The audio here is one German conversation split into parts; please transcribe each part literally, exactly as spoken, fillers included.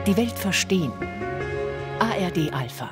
Die Welt verstehen. A R D Alpha.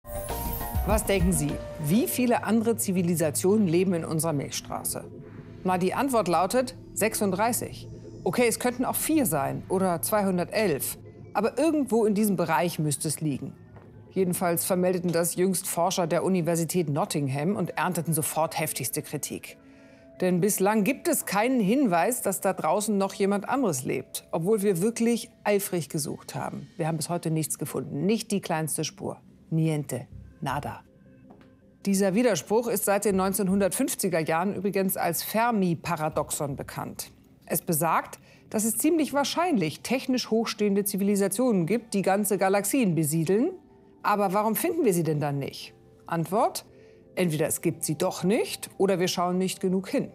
Was denken Sie, wie viele andere Zivilisationen leben in unserer Milchstraße? Na, die Antwort lautet sechsunddreißig. Okay, es könnten auch vier sein oder zweihundertelf. Aber irgendwo in diesem Bereich müsste es liegen. Jedenfalls vermeldeten das jüngst Forscher der Universität Nottingham und ernteten sofort heftigste Kritik. Denn bislang gibt es keinen Hinweis, dass da draußen noch jemand anderes lebt. Obwohl wir wirklich eifrig gesucht haben. Wir haben bis heute nichts gefunden. Nicht die kleinste Spur. Niente. Nada. Dieser Widerspruch ist seit den neunzehnhundertfünfziger Jahren übrigens als Fermi-Paradoxon bekannt. Es besagt, dass es ziemlich wahrscheinlich technisch hochstehende Zivilisationen gibt, die ganze Galaxien besiedeln. Aber warum finden wir sie denn dann nicht? Antwort: Entweder es gibt sie doch nicht oder wir schauen nicht genug hin.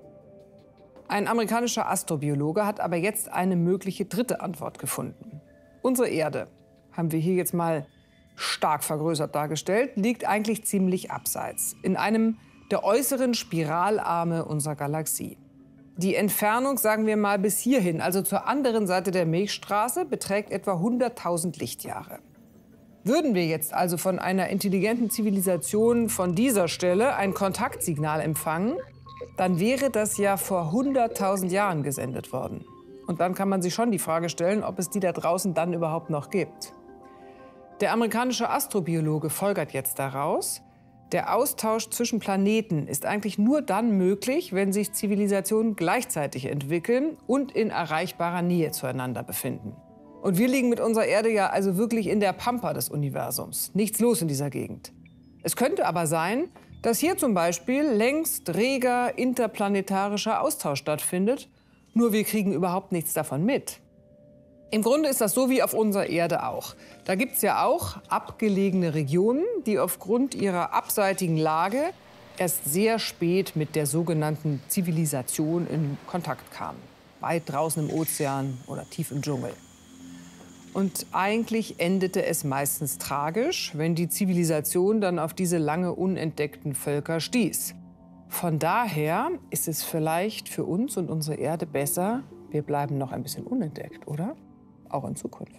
Ein amerikanischer Astrobiologe hat aber jetzt eine mögliche dritte Antwort gefunden. Unsere Erde, haben wir hier jetzt mal stark vergrößert dargestellt, liegt eigentlich ziemlich abseits, in einem der äußeren Spiralarme unserer Galaxie. Die Entfernung, sagen wir mal, bis hierhin, also zur anderen Seite der Milchstraße, beträgt etwa hunderttausend Lichtjahre. Würden wir jetzt also von einer intelligenten Zivilisation von dieser Stelle ein Kontaktsignal empfangen, dann wäre das ja vor hunderttausend Jahren gesendet worden. Und dann kann man sich schon die Frage stellen, ob es die da draußen dann überhaupt noch gibt. Der amerikanische Astrobiologe folgert jetzt daraus, der Austausch zwischen Planeten ist eigentlich nur dann möglich, wenn sich Zivilisationen gleichzeitig entwickeln und in erreichbarer Nähe zueinander befinden. Und wir liegen mit unserer Erde ja also wirklich in der Pampa des Universums. Nichts los in dieser Gegend. Es könnte aber sein, dass hier zum Beispiel längst reger interplanetarischer Austausch stattfindet, nur wir kriegen überhaupt nichts davon mit. Im Grunde ist das so wie auf unserer Erde auch. Da gibt es ja auch abgelegene Regionen, die aufgrund ihrer abseitigen Lage erst sehr spät mit der sogenannten Zivilisation in Kontakt kamen. Weit draußen im Ozean oder tief im Dschungel. Und eigentlich endete es meistens tragisch, wenn die Zivilisation dann auf diese lange unentdeckten Völker stieß. Von daher ist es vielleicht für uns und unsere Erde besser, wir bleiben noch ein bisschen unentdeckt, oder? Auch in Zukunft.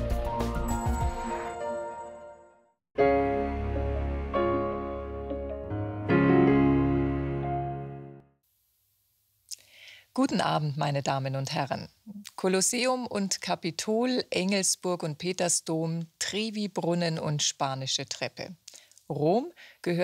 Guten Abend, meine Damen und Herren. Kolosseum und Kapitol, Engelsburg und Petersdom, Trevi-Brunnen und Spanische Treppe. Rom gehört